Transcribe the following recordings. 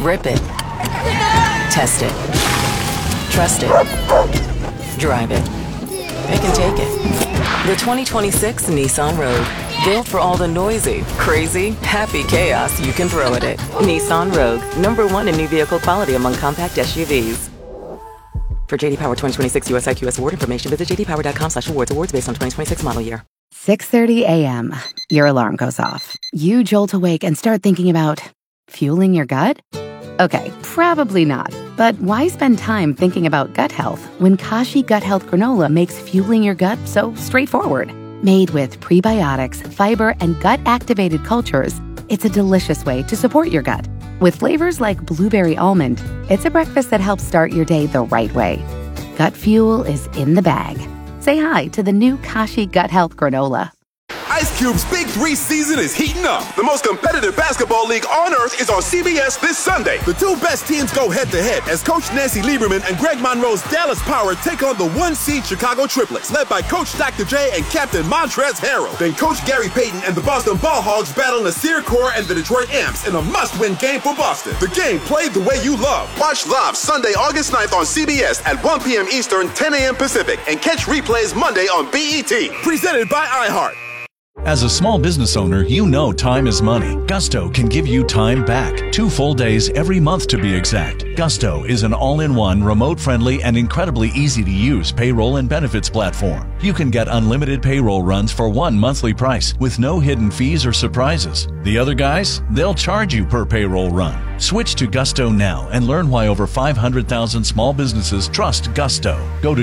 Rip it. Test it. Trust it. Drive it. Pick and take it. The 2026 Nissan Rogue. Built for all the noisy, crazy, happy chaos you can throw at it. Nissan Rogue. #1 in new vehicle quality among compact SUVs. For JD Power 2026 US IQS award information, visit jdpower.com/awards. Awards based on 2026 model year. 6:30 a.m. Your alarm goes off. You jolt awake and start thinking about fueling your gut? Okay, probably not. But why spend time thinking about gut health when Kashi Gut Health Granola makes fueling your gut so straightforward? Made with prebiotics, fiber, and gut-activated cultures, it's a delicious way to support your gut. With flavors like blueberry almond, it's a breakfast that helps start your day the right way. Gut fuel is in the bag. Say hi to the new Kashi Gut Health Granola. Ice Cube's Big 3 season is heating up. The most competitive basketball league on earth is on CBS this Sunday. The two best teams go head-to-head as Coach Nancy Lieberman and Greg Monroe's Dallas Power take on the 1-seed Chicago Triplets, led by Coach Dr. J and Captain Montrezl Harrell. Then Coach Gary Payton and the Boston Ball Hogs battle Nasir Kaur and the Detroit Amps in a must-win game for Boston. The game played the way you love. Watch live Sunday, August 9th on CBS at 1 p.m. Eastern, 10 a.m. Pacific, and catch replays Monday on BET. Presented by iHeart. As a small business owner, you know time is money. Gusto can give you time back. 2 full days every month to be exact. Gusto is an all-in-one, remote-friendly, and incredibly easy-to-use payroll and benefits platform. You can get unlimited payroll runs for one monthly price with no hidden fees or surprises. The other guys, they'll charge you per payroll run. Switch to Gusto now and learn why over 500,000 small businesses trust Gusto. Go to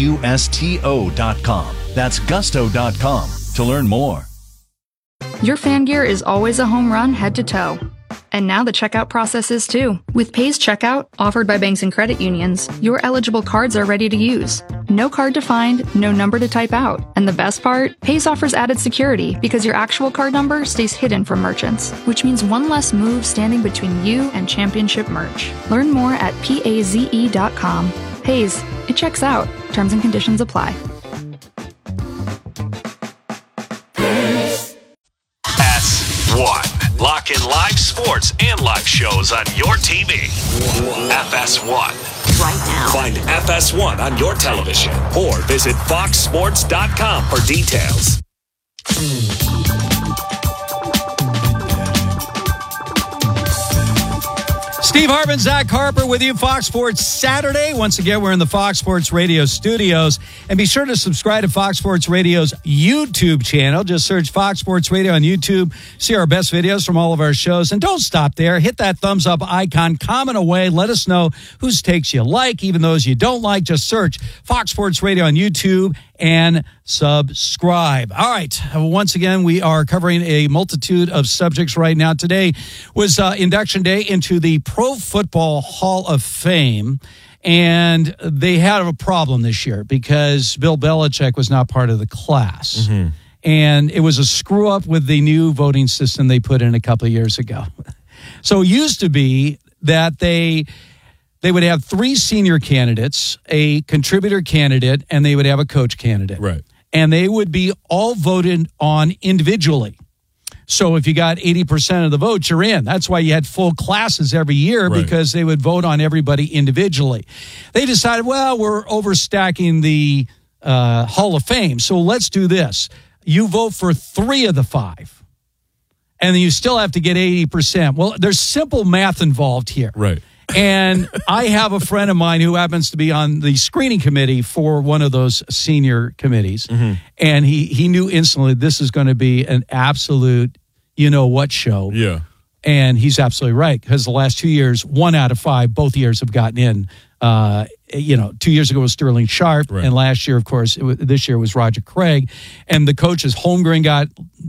GUSTO.com. That's Gusto.com to learn more. Your fan gear is always a home run head to toe. And now the checkout process is too. With Pays Checkout, offered by banks and credit unions, your eligible cards are ready to use. No card to find, no number to type out. And the best part? Pays offers added security because your actual card number stays hidden from merchants, which means one less move standing between you and championship merch. Learn more at PAZE.com. Pays, it checks out. Terms and conditions apply. S1. Lock in live sports and live shows on your TV. FS1. Right now. Find FS1 on your television or visit foxsports.com for details. Steve Hartman, Zach Harper with you, Fox Sports Saturday. Once again, we're in the Fox Sports Radio studios. And be sure to subscribe to Fox Sports Radio's YouTube channel. Just search Fox Sports Radio on YouTube. See our best videos from all of our shows. And don't stop there. Hit that thumbs up icon. Comment away. Let us know whose takes you like, even those you don't like. Just search Fox Sports Radio on YouTube and subscribe. All right. Once again, we are covering a multitude of subjects right now. Today was induction day into the Pro Football Hall of Fame. And they had a problem this year because Bill Belichick was not part of the class. Mm-hmm. And it was a screw up with the new voting system they put in a couple of years ago. So it used to be that they would have 3 senior candidates, a contributor candidate, and they would have a coach candidate. Right. And they would be all voted on individually. So if you got 80% of the votes, you're in. That's why you had full classes every year, right, because they would vote on everybody individually. They decided, well, we're overstacking the Hall of Fame, so let's do this. You vote for 3 of the 5, and then you still have to get 80%. Well, there's simple math involved here. Right. And I have a friend of mine who happens to be on the screening committee for one of those senior committees. Mm-hmm. And he knew instantly this is going to be an absolute you-know-what show. Yeah. And he's absolutely right, because the last 2 years, 1 out of 5, both years have gotten in. 2 years ago was Sterling Sharp, right, and last year, of course, this year was Roger Craig. And the coaches, Holmgren got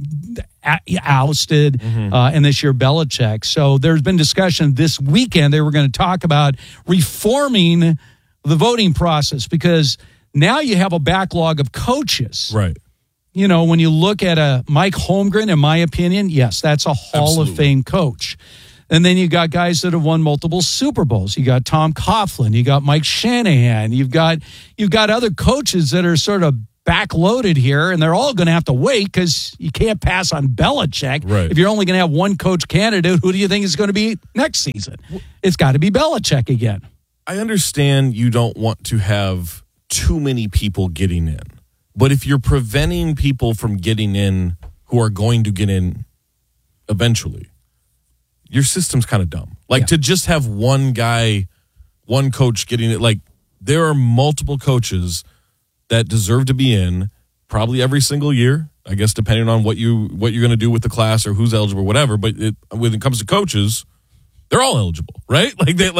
ousted, and this year Belichick. So there's been discussion this weekend. They were going to talk about reforming the voting process because now you have a backlog of coaches. Right. You know, when you look at a Mike Holmgren, in my opinion, yes, that's a Hall of Fame coach. And then you got guys that have won multiple Super Bowls. You got Tom Coughlin. You got Mike Shanahan. You've got other coaches that are sort of backloaded here, and they're all going to have to wait because you can't pass on Belichick. Right. If you're only going to have one coach candidate, who do you think is going to be next season? It's got to be Belichick again. I understand you don't want to have too many people getting in, but if you're preventing people from getting in who are going to get in eventually, your system's kind of dumb. Like to just have one guy, one coach getting it. Like there are multiple coaches that deserve to be in probably every single year, I guess, depending on what you're going to do with the class or who's eligible or whatever. But when it comes to coaches, they're all eligible, right?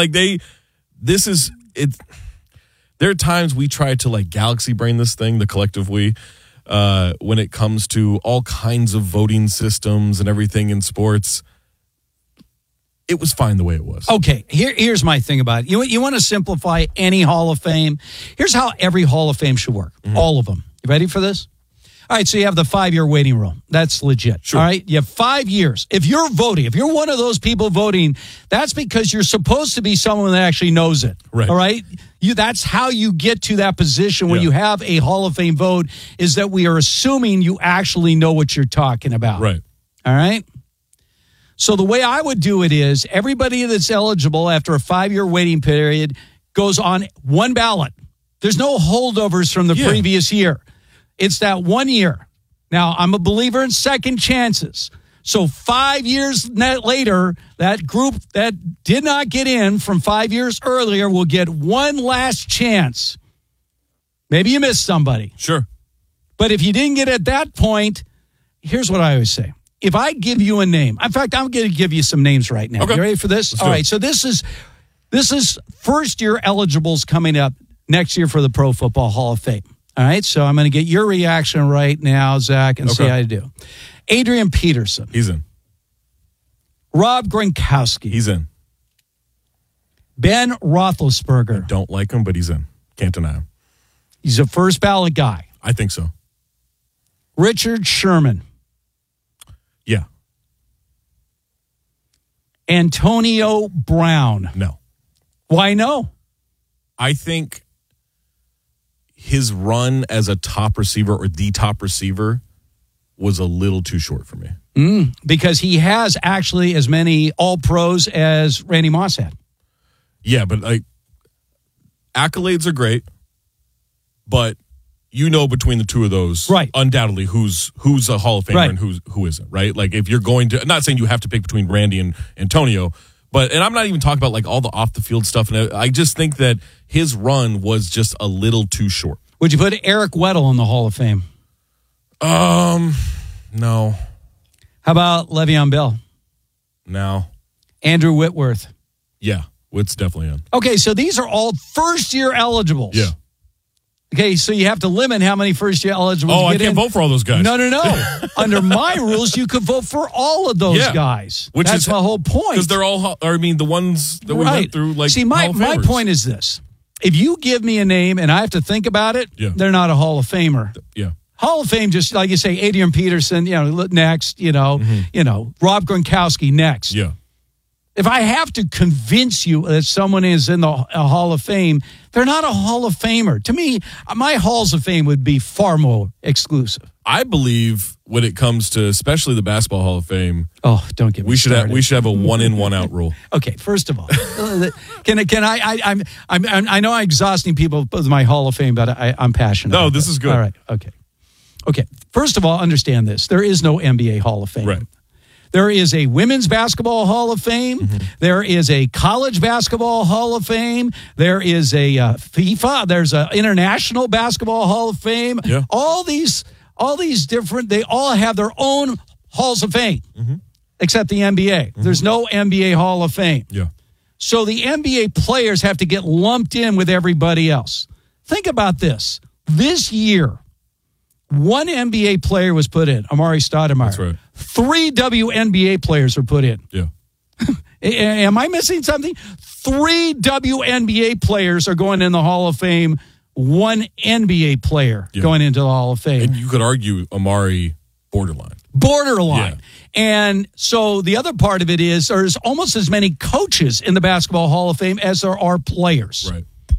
This is it. There are times we try to like galaxy brain this thing, the collective we, when it comes to all kinds of voting systems and everything in sports. It was fine the way it was. Okay, here's my thing about it. You want to simplify any Hall of Fame? Here's how every Hall of Fame should work. All of them. You ready for this? All right, so you have the 5-year waiting room. That's legit. Sure. All right, you have 5 years. If you're voting, if you're one of those people voting, that's because you're supposed to be someone that actually knows it. Right. All right? That's how you get to that position when you have a Hall of Fame vote, is that we are assuming you actually know what you're talking about. Right. All right? So the way I would do it is everybody that's eligible after a 5-year waiting period goes on one ballot. There's no holdovers from the previous year. It's that 1 year. Now, I'm a believer in second chances. So 5 years later, that group that did not get in from 5 years earlier will get one last chance. Maybe you missed somebody. Sure. But if you didn't get at that point, here's what I always say. If I give you a name, in fact, I'm going to give you some names right now. Okay. You ready for this? All right. So this is first-year eligibles coming up next year for the Pro Football Hall of Fame. All right. So I'm going to get your reaction right now, Zach, and see how you do. Adrian Peterson. He's in. Rob Gronkowski. He's in. Ben Roethlisberger. Don't like him, but he's in. Can't deny him. He's a first ballot guy. I think so. Richard Sherman. Yeah. Antonio Brown. No. Why no? I think his run as a top receiver or the top receiver was a little too short for me. Because he has actually as many all-pros as Randy Moss had. Yeah, but like accolades are great, but you know between the two of those, right, undoubtedly who's a Hall of Famer right, and who isn't, right? Like if you're going to, I'm not saying you have to pick between Randy and Antonio, and I'm not even talking about like all the off the field stuff. And I just think that his run was just a little too short. Would you put Eric Weddle in the Hall of Fame? No. How about Le'Veon Bell? No. Andrew Whitworth? Yeah, Whit's definitely in. Okay, so these are all first-year eligibles. Yeah. Okay, so you have to limit how many first-year eligibles I get can't in. vote for all those guys. No. Under my rules, you could vote for all of those guys. That's my whole point. Because they're all, the ones that we went through, like, see, my point is this. If you give me a name and I have to think about it, they're not a Hall of Famer. Yeah. Hall of Fame, just like you say, Adrian Peterson, next, Rob Gronkowski next. Yeah. If I have to convince you that someone is in the Hall of Fame, they're not a Hall of Famer. To me, my Halls of Fame would be far more exclusive. I believe when it comes to especially the Basketball Hall of Fame, don't get me started. We should have a 1-in, 1-out rule. Okay, first of all, can I? I know I'm exhausting people with my Hall of Fame, but I'm passionate. No, this is good. All right, okay. First of all, understand this: there is no NBA Hall of Fame. Right. There is a Women's Basketball Hall of Fame. Mm-hmm. There is a College Basketball Hall of Fame. There is a FIFA. There's an International Basketball Hall of Fame. Yeah. All these different, they all have their own Halls of Fame, except the NBA. Mm-hmm. There's no NBA Hall of Fame. Yeah. So the NBA players have to get lumped in with everybody else. Think about this. This year, one NBA player was put in, Amari Stoudemire. That's right. 3 WNBA players were put in. Yeah. Am I missing something? 3 WNBA players are going in the Hall of Fame. 1 NBA player going into the Hall of Fame. And you could argue Amari borderline. Yeah. And so the other part of it is there's almost as many coaches in the Basketball Hall of Fame as there are players. Right.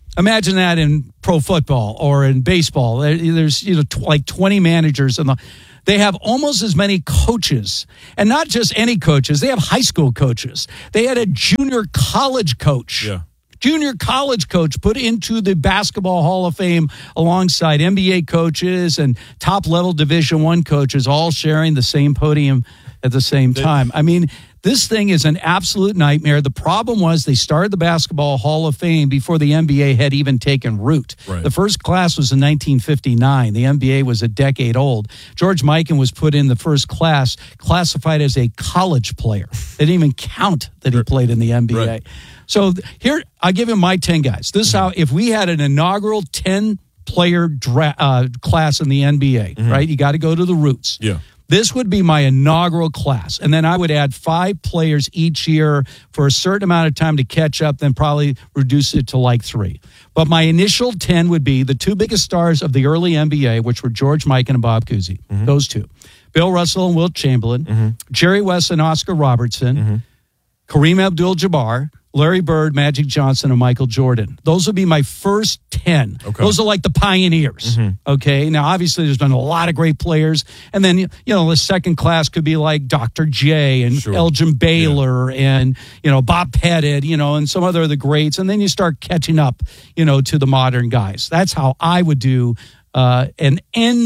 Imagine that in pro football or in baseball. There's like 20 managers, and they have almost as many coaches, and not just any coaches. They have high school coaches. They had a junior college coach. Yeah. Junior college coach put into the Basketball Hall of Fame alongside NBA coaches and top-level Division I coaches, all sharing the same podium at the same time. I mean, this thing is an absolute nightmare. The problem was they started the Basketball Hall of Fame before the NBA had even taken root. Right. The first class was in 1959. The NBA was a decade old. George Mikan was put in the first class, classified as a college player. They didn't even count that he played in the NBA. Right. So here, I'll give him my 10 guys. This is how, if we had an inaugural 10-player class in the NBA, right? You got to go to the roots. Yeah. This would be my inaugural class. And then I would add 5 players each year for a certain amount of time to catch up, then probably reduce it to like 3. But my initial 10 would be the 2 biggest stars of the early NBA, which were George Mikan and Bob Cousy. Those 2. Bill Russell and Wilt Chamberlain. Jerry West and Oscar Robertson. Kareem Abdul-Jabbar. Larry Bird, Magic Johnson, and Michael Jordan. Those would be my first 10. Okay. Those are like the pioneers. Okay. Now, obviously, there's been a lot of great players. And then, the second class could be like Dr. J and Elgin Baylor and, Bob Pettit, and some other of the greats. And then you start catching up, to the modern guys. That's how I would do an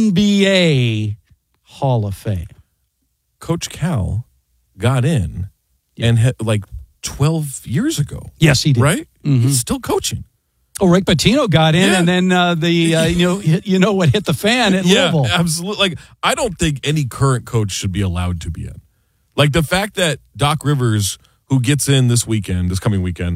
NBA Hall of Fame. Coach Cal got in and had 12 years ago. Yes, he did. Right? He's still coaching. Oh, Rick Pitino got in, and then what hit the fan at Louisville. Yeah, absolutely. I don't think any current coach should be allowed to be in. The fact that Doc Rivers, who gets in this coming weekend,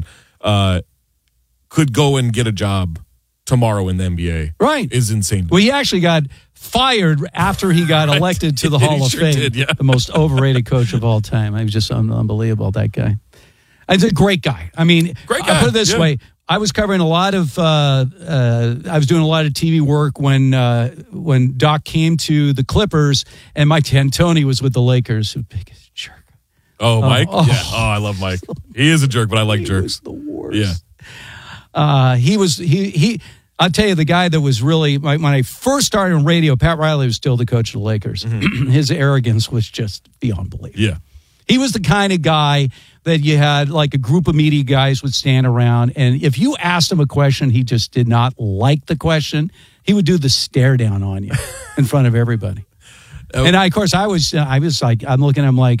could go and get a job tomorrow in the NBA, right, is insane. Well, he actually got fired after he got elected to the Hall of Fame. Did, yeah. The most overrated coach of all time. He was just unbelievable, that guy. He's a great guy. I mean, great guy. I'll put it this way. I was covering a lot of I was doing a lot of TV work when Doc came to the Clippers, and Mike D'Antoni was with the Lakers. Who biggest jerk. Oh, Mike? Yeah. Oh, I love Mike. He is a jerk, but I like jerks. He was the worst. Yeah. He I'll tell you, the guy that was really, when I first started in radio, Pat Riley was still the coach of the Lakers. His arrogance was just beyond belief. Yeah. He was the kind of guy that you had like a group of media guys would stand around, and if you asked him a question, he just did not like the question. He would do the stare down on you in front of everybody. And of course, I was like, I'm looking at him like,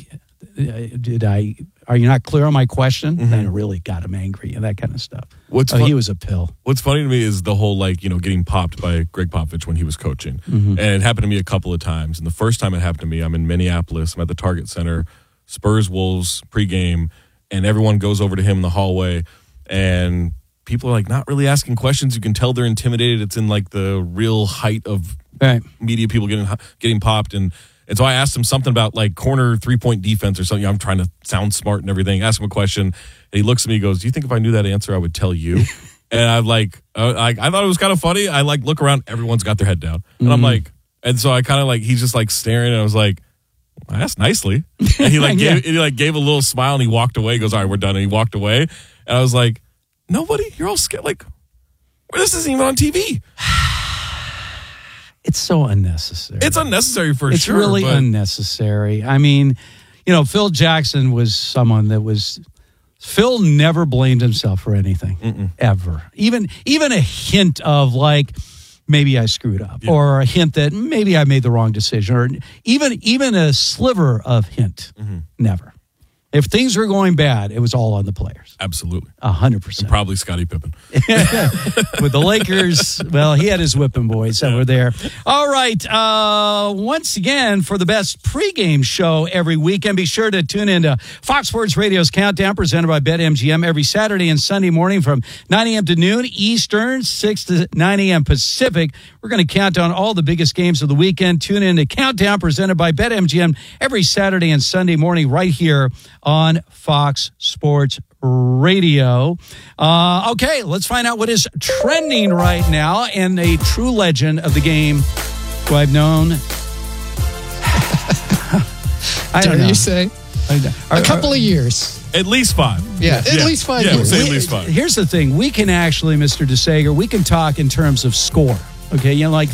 are you not clear on my question? And it really got him angry and that kind of stuff. He was a pill. What's funny to me is the whole getting popped by Greg Popovich when he was coaching. And it happened to me a couple of times. And the first time it happened to me, I'm in Minneapolis. I'm at the Target Center, Spurs-Wolves pregame, and everyone goes over to him in the hallway, and people are not really asking questions. You can tell they're intimidated. It's in the real height of media people getting popped, and so I asked him something about corner 3-point defense or something. I'm trying to sound smart and everything. Ask him a question, and he looks at me and goes, "Do you think if I knew that answer, I would tell you?" And I'm I thought it was kind of funny. I look around, everyone's got their head down, and I'm and so I kind of he's just staring, and I was like, I asked nicely, and he gave a little smile, and he walked away. He goes, "All right, we're done," and he walked away, and I was like, "Nobody, you're all scared. This isn't even on TV." It's so unnecessary. It's unnecessary for sure. It's really unnecessary. I mean, Phil Jackson was someone that was. Phil never blamed himself for anything ever. Even a hint of maybe I screwed up, or a hint that maybe I made the wrong decision, or even a sliver of hint. Never. If things were going bad, it was all on the players. Absolutely. 100%. And probably Scottie Pippen. With the Lakers, well, he had his whipping boys that were there. All right. Once again, for the best pregame show every weekend, be sure to tune in to Fox Sports Radio's Countdown, presented by BetMGM, every Saturday and Sunday morning from 9 a.m. to noon Eastern, 6 to 9 a.m. Pacific. We're going to count down all the biggest games of the weekend. Tune in to Countdown, presented by BetMGM, every Saturday and Sunday morning right here on Fox Sports Radio. Okay, let's find out what is trending right now. And a true legend of the game who I've known. I don't know. You say? A couple of years. At least 5. Yeah, at least 5 Yeah, years. we'll say at least 5. Here's the thing. We can actually, Mr. DeSager, we can talk in terms of score. Okay, like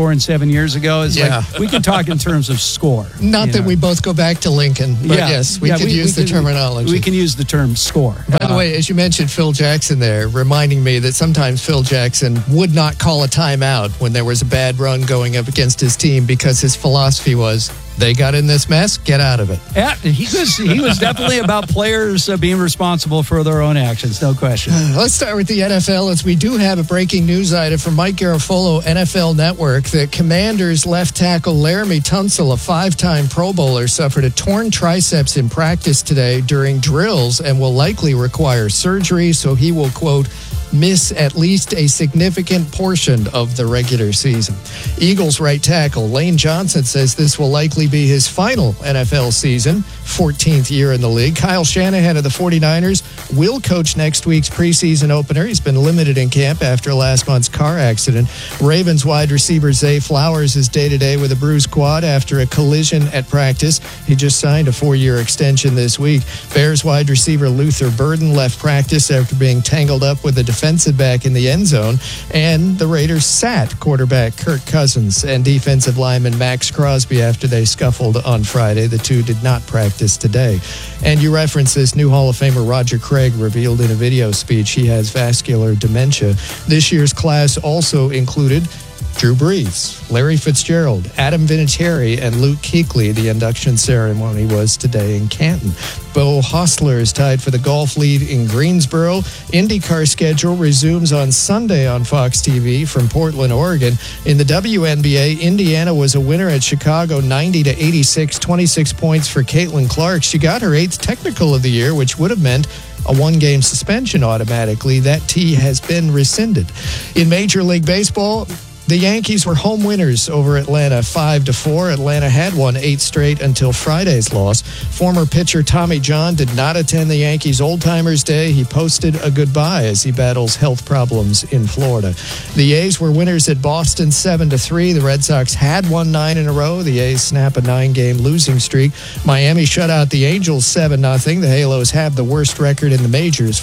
7 years ago. It's like we can talk in terms of score. Not that we both go back to Lincoln, but yes, we could use the terminology. We can use the term score. By the way, as you mentioned Phil Jackson there, reminding me that sometimes Phil Jackson would not call a timeout when there was a bad run going up against his team because his philosophy was, they got in this mess, get out of it. Yeah, he was definitely about players being responsible for their own actions, no question. Let's start with the NFL, as we do have a breaking news item from Mike Garafolo, NFL Network, that Commanders left tackle Laramie Tunsil, a 5-time Pro Bowler, suffered a torn triceps in practice today during drills and will likely require surgery, so he will, quote, miss at least a significant portion of the regular season. Eagles right tackle Lane Johnson says this will likely be his final NFL season, 14th year in the league. Kyle Shanahan of the 49ers will coach next week's preseason opener. He's been limited in camp after last month's car accident. Ravens wide receiver Zay Flowers is day-to-day with a bruised quad after a collision at practice. He just signed a 4-year extension this week. Bears wide receiver Luther Burden left practice after being tangled up with a defensive back in the end zone. And the Raiders sat quarterback Kirk Cousins and defensive lineman Max Crosby after they scuffled on Friday. The two did not practice today. And you referenced this, new Hall of Famer Roger Craig revealed in a video speech he has vascular dementia. This year's class also included Drew Brees, Larry Fitzgerald, Adam Vinatieri, and Luke Kuechly. The induction ceremony was today in Canton. Bo Hostler is tied for the golf lead in Greensboro. IndyCar schedule resumes on Sunday on Fox TV from Portland, Oregon. In the WNBA, Indiana was a winner at Chicago 90-86, 26 points for Caitlin Clark. She got her 8th technical of the year, which would have meant a 1-game suspension automatically. That T has been rescinded. In Major League Baseball, the Yankees were home winners over Atlanta 5-4. Atlanta had won 8 straight until Friday's loss. Former pitcher Tommy John did not attend the Yankees Old Timers Day. He posted a goodbye as he battles health problems in Florida. The A's were winners at Boston 7-3. The Red Sox had won 9 in a row. The A's snap a 9-game losing streak. Miami shut out the Angels 7-0. The Halos have the worst record in the majors,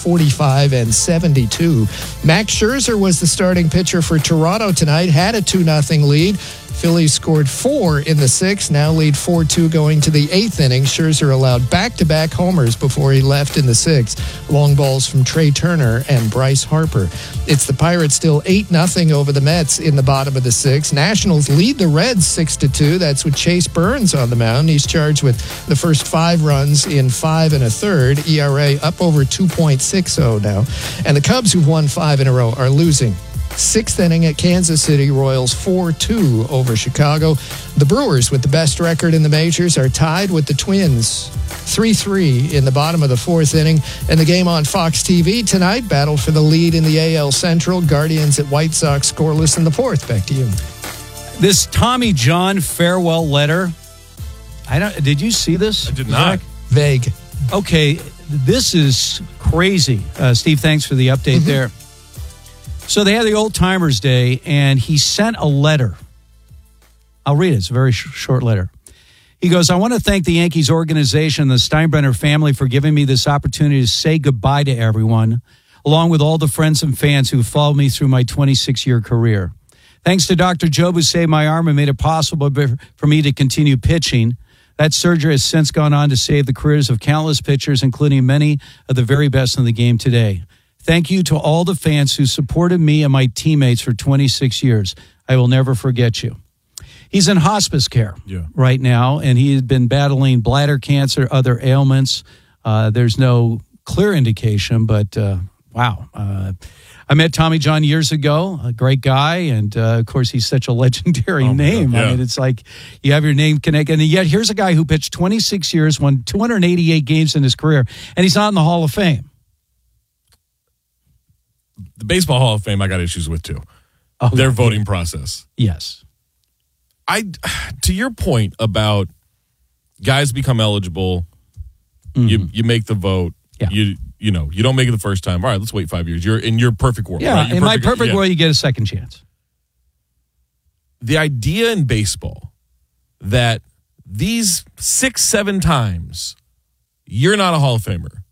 45-72. Max Scherzer was the starting pitcher for Toronto tonight. Had a 2-0 lead. Phillies scored 4 in the 6th, now lead 4-2 going to the 8th inning. Scherzer allowed back-to-back homers before he left in the 6th. Long balls from Trey Turner and Bryce Harper. It's the Pirates still 8-0 over the Mets in the bottom of the 6th. Nationals lead the Reds 6-2. That's with Chase Burns on the mound. He's charged with the first 5 runs in 5 1/3. ERA up over 2.60 now. And the Cubs, who've won 5 in a row, are losing. 6th inning at Kansas City, Royals 4-2 over Chicago. The Brewers, with the best record in the majors, are tied with the Twins 3-3 in the bottom of the 4th inning. And the game on Fox TV tonight, battle for the lead in the AL Central. Guardians at White Sox scoreless in the 4th. Back to you. This Tommy John farewell letter, did you see this? I did not. Zach? Vague. Okay, this is crazy. Steve, thanks for the update there. So they had the Old Timers Day, and he sent a letter. I'll read it. It's a very short letter. He goes, I want to thank the Yankees organization and the Steinbrenner family for giving me this opportunity to say goodbye to everyone, along with all the friends and fans who followed me through my 26-year career. Thanks to Dr. Job, who saved my arm and made it possible for me to continue pitching. That surgery has since gone on to save the careers of countless pitchers, including many of the very best in the game today. Thank you to all the fans who supported me and my teammates for 26 years. I will never forget you. He's in hospice care right now, and he had been battling bladder cancer, other ailments. There's no clear indication, but wow. I met Tommy John years ago, a great guy, and of course, he's such a legendary name. I mean, it's like you have your name connected, and yet here's a guy who pitched 26 years, won 288 games in his career, and he's not in the Hall of Fame. The Baseball Hall of Fame, I got issues with too. Oh, their voting process. Yes. To your point about guys become eligible, you make the vote. Yeah. You don't make it the first time. All right, let's wait 5 years. You're in your perfect world. Yeah, right? in my perfect world, you get a second chance. The idea in baseball that these 6-7 times you're not a Hall of Famer,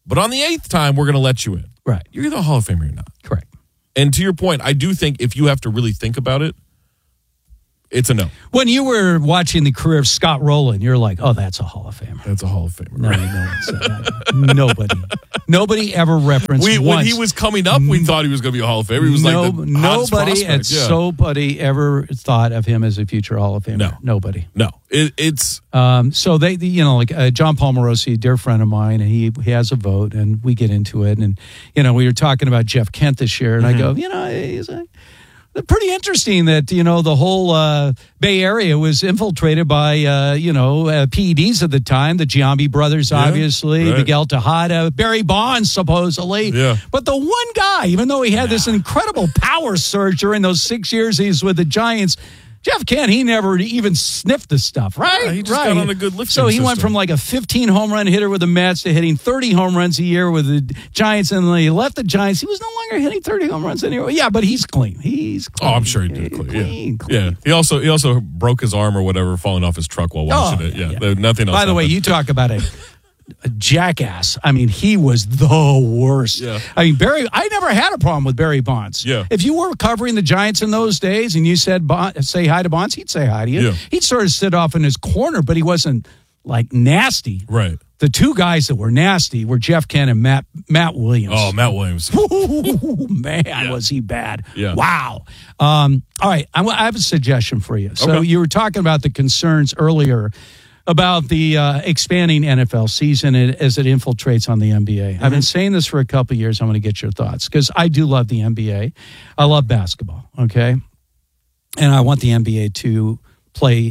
But on the 8th time, we're going to let you in. Right. You're either a Hall of Famer or you're not. Correct. And to your point, I do think if you have to really think about it, it's a no. When you were watching the career of Scott Rowland, you're like, oh, that's a Hall of Famer. That's a Hall of Famer. No, no one said that. Nobody ever referenced once. When he was coming up, we thought he was going to be a Hall of Famer. He was like the nobody ever thought of him as a future Hall of Famer. No. Nobody. No. It's so they John Palmarosi, a dear friend of mine, and he has a vote, and we get into it, and we were talking about Jeff Kent this year, and I go, he's pretty interesting that the whole Bay Area was infiltrated by PEDs at the time, the Giambi brothers, obviously, right. Miguel Tejada, Barry Bonds, supposedly. Yeah. But the one guy, even though he had this incredible power surge during those 6 years he's with the Giants, Jeff Kent, he never even sniffed the stuff, right? Yeah, he just got on a good lifting So he went system. from like a 15 home run hitter with the Mets to hitting 30 home runs a year with the Giants, and then he left the Giants. He was no longer hitting 30 home runs anymore. Yeah, but he's clean. He's clean. Oh, I'm sure he did clean. Clean. Yeah. He also broke his arm or whatever falling off his truck while watching it. Yeah. Nothing else. By the way, you talk about a jackass. I mean, he was the worst. Yeah. I mean, I never had a problem with Barry Bonds. Yeah. If you were covering the Giants in those days and you said, say hi to Bonds, he'd say hi to you. Yeah. He'd sort of sit off in his corner, but he wasn't like nasty. Right. The two guys that were nasty were Jeff Kent and Matt Williams. Oh, Matt Williams. Ooh, man, was he bad. Yeah. Wow. All right. I have a suggestion for you. So you were talking about the concerns earlier about the expanding NFL season as it infiltrates on the NBA. I've been saying this for a couple of years. I'm going to get your thoughts because I do love the NBA. I love basketball, okay? And I want the NBA to play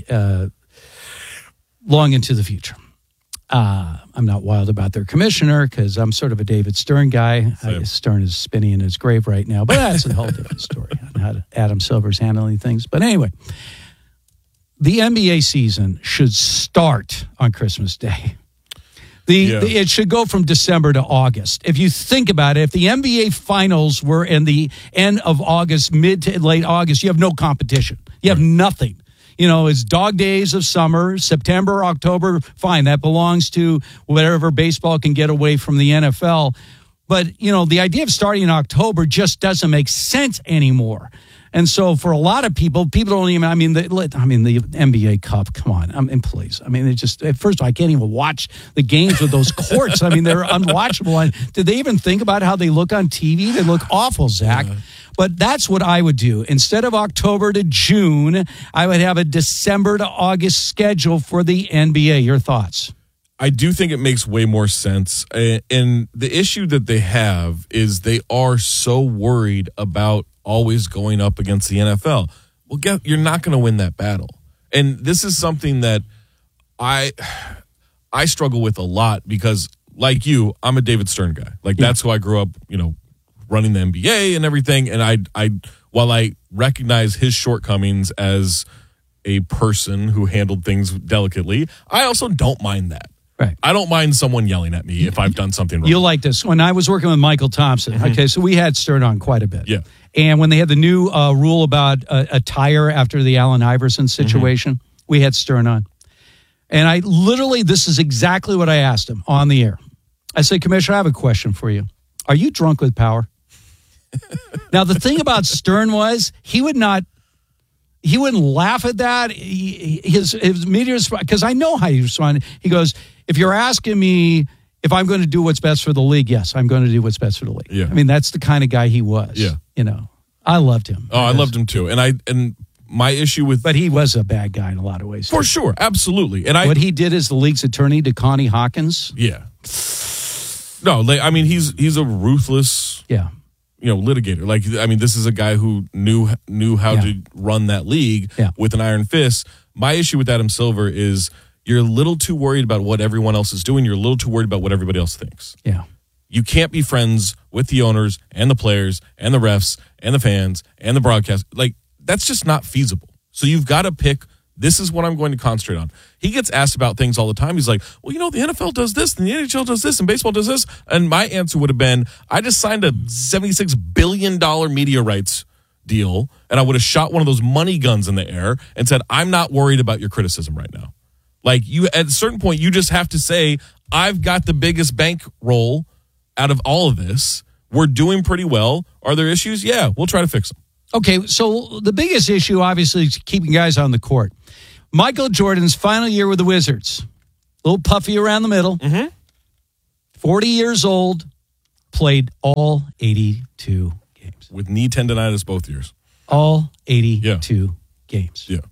long into the future. I'm not wild about their commissioner because I'm sort of a David Stern guy. Stern is spinning in his grave right now, but that's a whole different story on how Adam Silver's handling things. But anyway, the NBA season should start on Christmas Day. It should go from December to August. If you think about it, if the NBA finals were in the end of August, mid to late August, you have no competition. You have nothing. It's dog days of summer, September, October, fine. That belongs to whatever baseball can get away from the NFL. But, the idea of starting in October just doesn't make sense anymore. And so for a lot of people don't even, the NBA Cup, come on, please. It just, first of all, I can't even watch the games with those courts. They're unwatchable. And did they even think about how they look on TV? They look awful, Zach. Yeah. But that's what I would do. Instead of October to June, I would have a December to August schedule for the NBA. Your thoughts? I do think it makes way more sense. And the issue that they have is they are so worried about always going up against the NFL. Well, you're not going to win that battle. And this is something that I struggle with a lot because, like you, I'm a David Stern guy. That's who I grew up, running the NBA and everything. And I while I recognize his shortcomings as a person who handled things delicately, I also don't mind that. Right. I don't mind someone yelling at me if I've done something wrong. You'll like this. When I was working with Michael Thompson, okay, so we had Stern on quite a bit. Yeah. And when they had the new rule about attire after the Allen Iverson situation, we had Stern on. And I literally, this is exactly what I asked him on the air. I said, Commissioner, I have a question for you. Are you drunk with power? Now, the thing about Stern was he wouldn't laugh at that. His media response, because I know how he responded. He goes, if you're asking me if I'm going to do what's best for the league, yes, I'm going to do what's best for the league. Yeah. That's the kind of guy he was. Yeah. I loved him. Oh, I loved him too. And my issue with... But he was a bad guy in a lot of ways. For sure. Absolutely. And what he did as the league's attorney to Connie Hawkins. Yeah. No, he's a ruthless... Yeah. Litigator. This is a guy who knew how to run that league with an iron fist. My issue with Adam Silver is you're a little too worried about what everyone else is doing. You're a little too worried about what everybody else thinks. Yeah. You can't be friends with the owners and the players and the refs and the fans and the broadcast. That's just not feasible. So you've got to pick, this is what I'm going to concentrate on. He gets asked about things all the time. He's like, well, the NFL does this, and the NHL does this, and baseball does this. And my answer would have been, I just signed a $76 billion media rights deal, and I would have shot one of those money guns in the air and said, I'm not worried about your criticism right now. At a certain point, you just have to say, I've got the biggest bankroll out of all of this, we're doing pretty well. Are there issues? Yeah, we'll try to fix them. Okay, so the biggest issue, obviously, is keeping guys on the court. Michael Jordan's final year with the Wizards. A little puffy around the middle. 40 years old. Played all 82 games. With knee tendonitis both years. All 82 games. Yeah.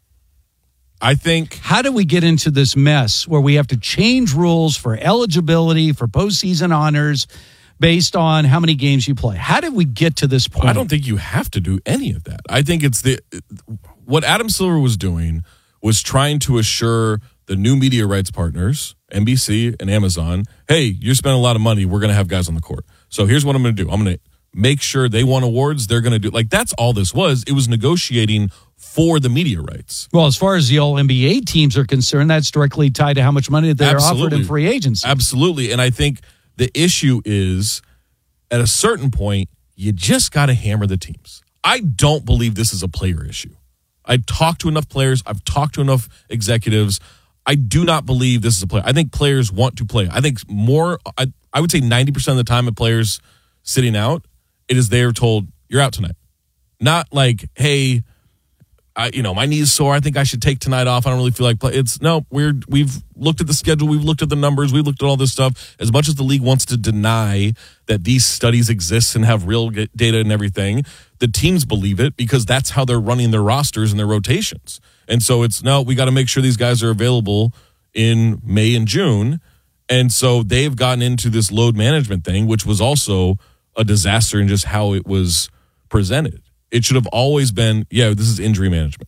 I think... How do we get into this mess where we have to change rules for eligibility, for postseason honors, based on how many games you play? How did we get to this point? I don't think you have to do any of that. I think it's what Adam Silver was doing was trying to assure the new media rights partners, NBC and Amazon, hey, you're spending a lot of money. We're going to have guys on the court. So here's what I'm going to do. I'm going to make sure they won awards. They're going to do that's all this was. It was negotiating for the media rights. Well, as far as the all NBA teams are concerned, that's directly tied to how much money they're offered in free agency. Absolutely. And I think the issue is at a certain point, you just got to hammer the teams. I don't believe this is a player issue. I've talked to enough players. I've talked to enough executives. I do not believe this is a player. I think players want to play. I think I would say 90% of the time of players sitting out, it is they're told, you're out tonight. Not like, hey, my knee's sore. I think I should take tonight off. I don't really feel like play. We've looked at the schedule. We've looked at the numbers. We've looked at all this stuff. As much as the league wants to deny that these studies exist and have real data and everything, the teams believe it because that's how they're running their rosters and their rotations. And so we got to make sure these guys are available in May and June. And so they've gotten into this load management thing, which was also a disaster in just how it was presented. It should have always been, this is injury management.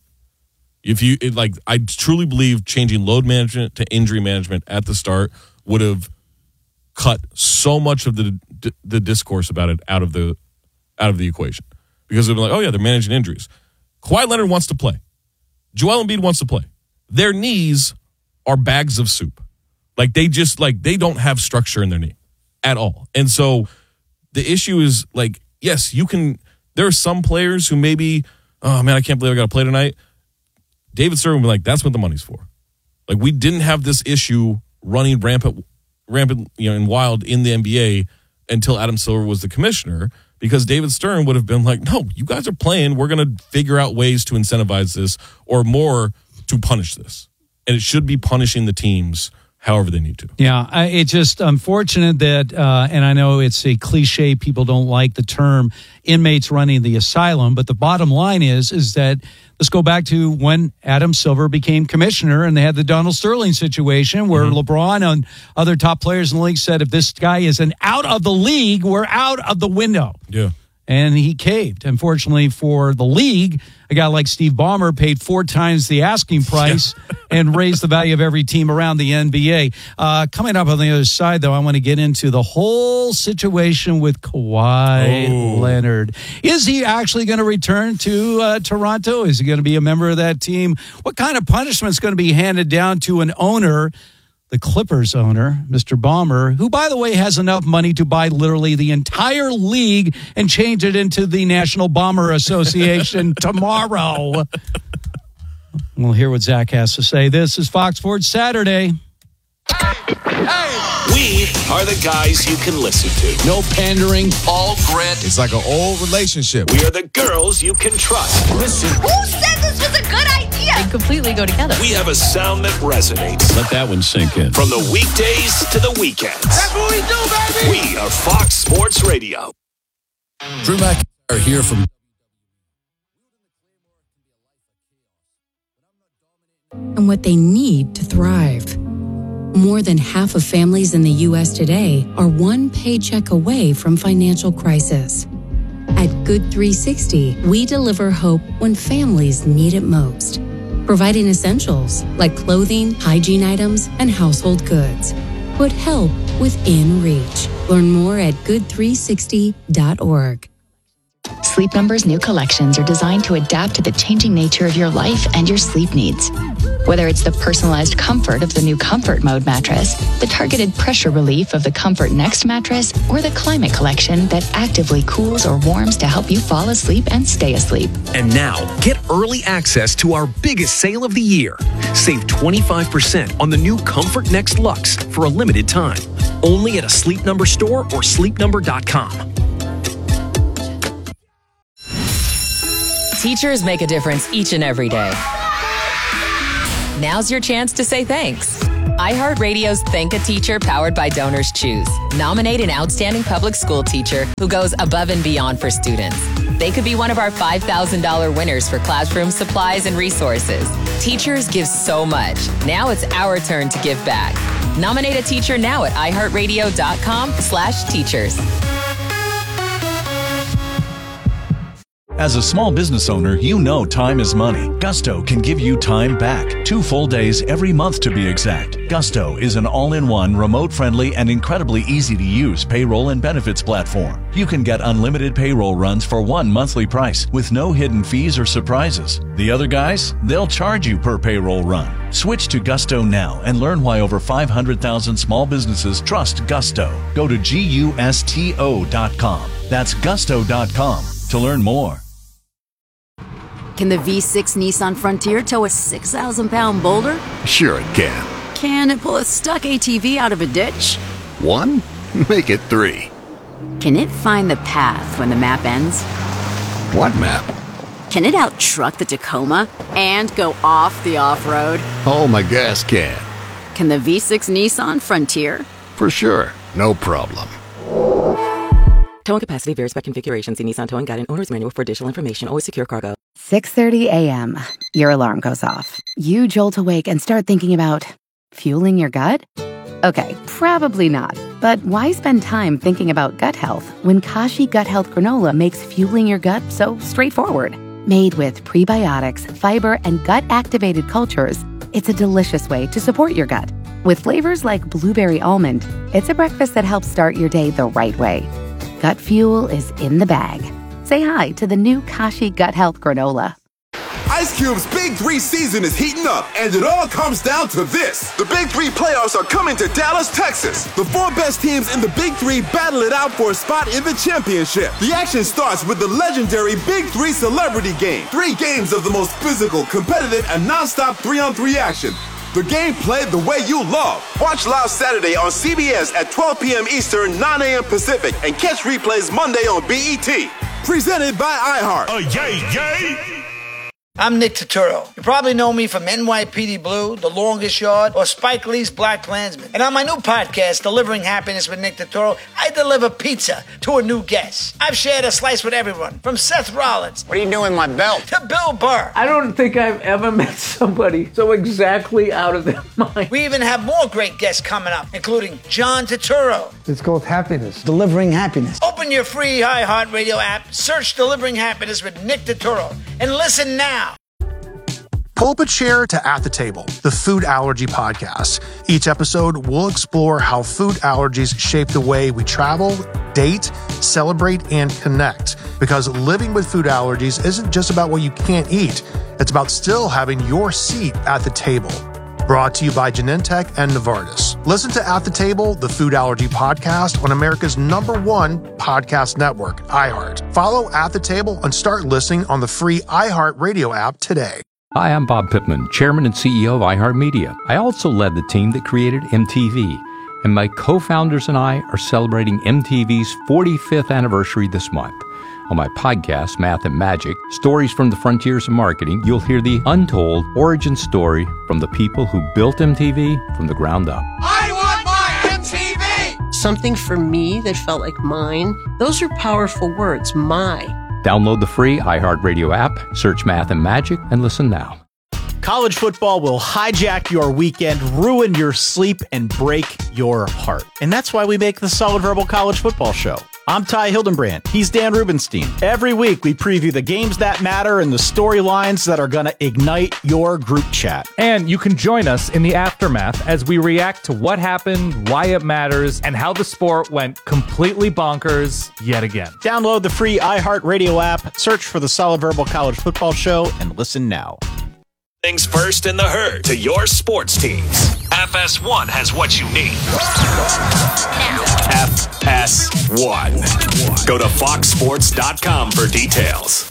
I truly believe changing load management to injury management at the start would have cut so much of the discourse about it out of the equation, because they'd be like, they're managing injuries. Kawhi Leonard wants to play. Joel Embiid wants to play. Their knees are bags of soup. They don't have structure in their knee at all. And so the issue is yes, you can. There are some players who maybe, oh man, I can't believe I got to play tonight. David Stern would be like, that's what the money's for. We didn't have this issue running rampant, and wild in the NBA until Adam Silver was the commissioner, because David Stern would have been like, no, you guys are playing. We're going to figure out ways to incentivize this or more to punish this. And it should be punishing the teams however they need to. Yeah, it's just unfortunate that, and I know it's a cliche, people don't like the term inmates running the asylum, but the bottom line is that, let's go back to when Adam Silver became commissioner and they had the Donald Sterling situation where LeBron and other top players in the league said, if this guy isn't out of the league, we're out of the window. Yeah. And he caved. Unfortunately for the league, a guy like Steve Ballmer paid 4 times the asking price and raised the value of every team around the NBA. Coming up on the other side, though, I want to get into the whole situation with Kawhi Leonard. Is he actually going to return to Toronto? Is he going to be a member of that team? What kind of punishment is going to be handed down to an owner, the Clippers owner, Mr. Ballmer, who, by the way, has enough money to buy literally the entire league and change it into the National Bomber Association tomorrow? We'll hear what Zach has to say. This is Fox Sports Saturday. We are the guys you can listen to. No pandering, all grit. It's like an old relationship. We are the girls you can trust. Listen. Who said this was a good idea? They completely go together. We have a sound that resonates. Let that one sink in. From the weekdays to the weekends. That's what we do, baby. We are Fox Sports Radio. Drew Mack are here from... And what they need to thrive. More than half of families in the U.S. today are one paycheck away from financial crisis. At Good 360, we deliver hope when families need it most, providing essentials like clothing, hygiene items, and household goods. Put help within reach. Learn more at good360.org. Sleep Number's new collections are designed to adapt to the changing nature of your life and your sleep needs. Whether it's the personalized comfort of the new Comfort Mode mattress, the targeted pressure relief of the Comfort Next mattress, or the Climate Collection that actively cools or warms to help you fall asleep and stay asleep. And now, get early access to our biggest sale of the year. Save 25% on the new Comfort Next Luxe for a limited time. Only at a Sleep Number store or sleepnumber.com. Teachers make a difference each and every day. Now's your chance to say thanks. iHeartRadio's Thank a Teacher, powered by Donors Choose. Nominate an outstanding public school teacher who goes above and beyond for students. They could be one of our $5,000 winners for classroom supplies and resources. Teachers give so much. Now it's our turn to give back. Nominate a teacher now at iHeartRadio.com/teachers. As a small business owner, you know time is money. Gusto can give you time back. 2 full days every month to be exact. Gusto is an all-in-one, remote-friendly, and incredibly easy-to-use payroll and benefits platform. You can get unlimited payroll runs for one monthly price with no hidden fees or surprises. The other guys, they'll charge you per payroll run. Switch to Gusto now and learn why over 500,000 small businesses trust Gusto. Go to GUSTO.com. That's Gusto.com to learn more. Can the V6 Nissan Frontier tow a 6,000-pound boulder? Sure it can. Can it pull a stuck ATV out of a ditch? 1? Make it 3. Can it find the path when the map ends? What map? Can it out-truck the Tacoma and go off the off-road? Oh, my gas can. Can the V6 Nissan Frontier? For sure. No problem. Towing capacity varies by configuration. See Nissan Towing Guide and Owner's Manual for additional information. Always secure cargo. 6:30 a.m. Your alarm goes off. You jolt awake and start thinking about fueling your gut? Okay, probably not. But why spend time thinking about gut health when Kashi Gut Health Granola makes fueling your gut so straightforward? Made with prebiotics, fiber, and gut-activated cultures, it's a delicious way to support your gut. With flavors like blueberry almond, it's a breakfast that helps start your day the right way. Gut fuel is in the bag. Say hi to the new Kashi Gut Health Granola. Ice Cube's Big 3 season is heating up, and it all comes down to this. The Big 3 playoffs are coming to Dallas, Texas. The 4 best teams in the Big 3 battle it out for a spot in the championship. The action starts with the legendary Big 3 Celebrity Game. 3 games of the most physical, competitive, and non-stop 3-on-3 action. The game played the way you love. Watch live Saturday on CBS at 12 p.m. Eastern, 9 a.m. Pacific, and catch replays Monday on BET. Presented by iHeart. Yay! I'm Nick Turturro. You probably know me from NYPD Blue, The Longest Yard, or Spike Lee's Black Klansman. And on my new podcast, Delivering Happiness with Nick Turturro, I deliver pizza to a new guest. I've shared a slice with everyone, from Seth Rollins. What are you doing with my belt? To Bill Burr. I don't think I've ever met somebody so exactly out of their mind. We even have more great guests coming up, including John Turturro. It's called Happiness. Delivering Happiness. Open your free iHeartRadio app, search Delivering Happiness with Nick Turturro, and listen now. Pull up a chair to At the Table, the food allergy podcast. Each episode, we'll explore how food allergies shape the way we travel, date, celebrate, and connect. Because living with food allergies isn't just about what you can't eat. It's about still having your seat at the table. Brought to you by Genentech and Novartis. Listen to At the Table, the food allergy podcast on America's #1 podcast network, iHeart. Follow At the Table and start listening on the free iHeart Radio app today. Hi, I'm Bob Pittman, Chairman and CEO of iHeartMedia. I also led the team that created MTV, and my co-founders and I are celebrating MTV's 45th anniversary this month. On my podcast, Math and Magic, Stories from the Frontiers of Marketing, you'll hear the untold origin story from the people who built MTV from the ground up. I want my MTV! Something for me that felt like mine. Those are powerful words, my. Download the free iHeartRadio app, search Math and Magic, and listen now. College football will hijack your weekend, ruin your sleep, and break your heart. And that's why we make the Solid Verbal College Football Show. I'm Ty Hildenbrand. He's Dan Rubenstein. Every week, we preview the games that matter and the storylines that are going to ignite your group chat. And you can join us in the aftermath as we react to what happened, why it matters, and how the sport went completely bonkers yet again. Download the free iHeartRadio app, search for the Solid Verbal College Football Show, and listen now. Things first in the herd to your sports teams. FS1 has what you need. FS1. Go to foxsports.com for details.